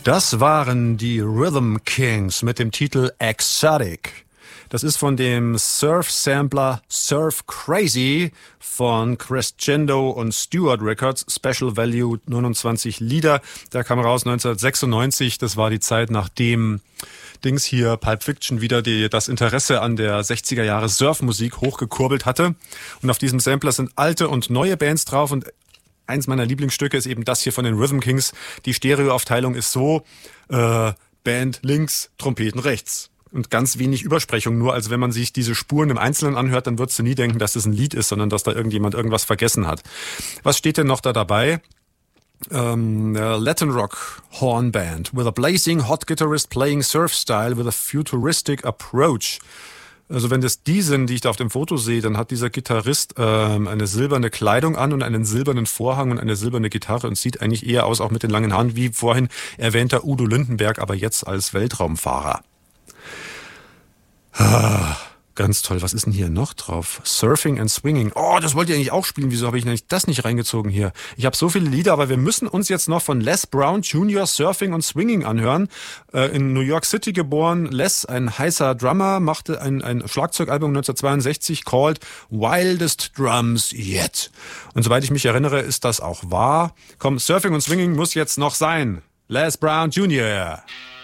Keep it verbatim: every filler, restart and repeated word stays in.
Das waren die Rhythm Kings mit dem Titel Exotic. Das ist von dem Surf-Sampler Surf Crazy von Crescendo und Stewart Records, Special Value neunundzwanzig Lieder. Der kam raus neunzehnhundertsechsundneunzig, das war die Zeit, nachdem Dings hier, Pulp Fiction, wieder die, das Interesse an der sechziger Jahre Surfmusik hochgekurbelt hatte. Und auf diesem Sampler sind alte und neue Bands drauf und eins meiner Lieblingsstücke ist eben das hier von den Rhythm Kings. Die Stereoaufteilung ist so, äh, Band links, Trompeten rechts. Und ganz wenig Übersprechung, nur als wenn man sich diese Spuren im Einzelnen anhört, dann würdest du nie denken, dass das ein Lied ist, sondern dass da irgendjemand irgendwas vergessen hat. Was steht denn noch da dabei? Um, a Latin Rock Horn Band with a blazing hot guitarist playing surf style with a futuristic approach. Also wenn das die sind, die ich da auf dem Foto sehe, dann hat dieser Gitarrist ähm, eine silberne Kleidung an und einen silbernen Vorhang und eine silberne Gitarre und sieht eigentlich eher aus, auch mit den langen Haaren, wie vorhin erwähnter Udo Lindenberg, aber jetzt als Weltraumfahrer. Ah, ganz toll. Was ist denn hier noch drauf? Surfing and Swinging. Oh, das wollt ihr eigentlich auch spielen. Wieso habe ich eigentlich das nicht reingezogen hier? Ich habe so viele Lieder, aber wir müssen uns jetzt noch von Les Brown Junior Surfing und Swinging anhören. Äh, in New York City geboren. Les, ein heißer Drummer, machte ein, ein Schlagzeugalbum neunzehnhundertzweiundsechzig called Wildest Drums Yet. Und soweit ich mich erinnere, ist das auch wahr. Komm, Surfing und Swinging muss jetzt noch sein. Les Brown Junior